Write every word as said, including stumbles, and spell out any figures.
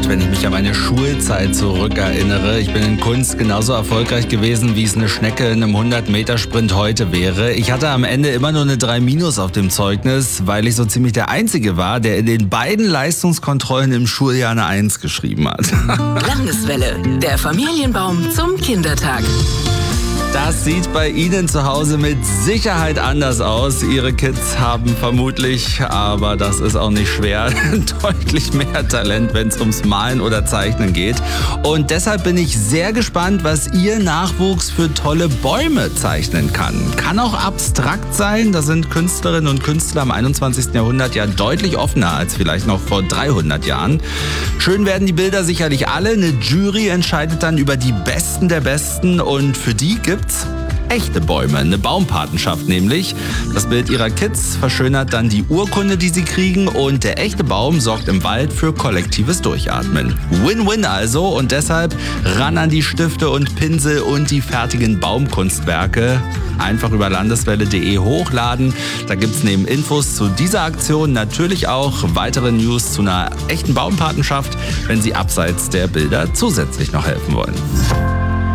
Gott, wenn ich mich an meine Schulzeit zurückerinnere. Ich bin in Kunst genauso erfolgreich gewesen, wie es eine Schnecke in einem hundert-Meter-Sprint heute wäre. Ich hatte am Ende immer nur eine drei minus auf dem Zeugnis, weil ich so ziemlich der Einzige war, der in den beiden Leistungskontrollen im Schuljahr eine eins geschrieben hat. Landeswelle, der Familienbaum zum Kindertag. Das sieht bei Ihnen zu Hause mit Sicherheit anders aus. Ihre Kids haben vermutlich, aber das ist auch nicht schwer, deutlich mehr Talent, wenn es ums Malen oder Zeichnen geht. Und deshalb bin ich sehr gespannt, was Ihr Nachwuchs für tolle Bäume zeichnen kann. Kann auch abstrakt sein. Da sind Künstlerinnen und Künstler im einundzwanzigsten Jahrhundert ja deutlich offener als vielleicht noch vor dreihundert Jahren. Schön werden die Bilder sicherlich alle. Eine Jury entscheidet dann über die Besten der Besten und für die gibt echte Bäume, eine Baumpatenschaft nämlich. Das Bild ihrer Kids verschönert dann die Urkunde, die sie kriegen, und der echte Baum sorgt im Wald für kollektives Durchatmen. Win-win also, und deshalb ran an die Stifte und Pinsel und die fertigen Baumkunstwerke. Einfach über landeswelle punkt de hochladen. Da gibt es neben Infos zu dieser Aktion natürlich auch weitere News zu einer echten Baumpatenschaft, wenn Sie abseits der Bilder zusätzlich noch helfen wollen.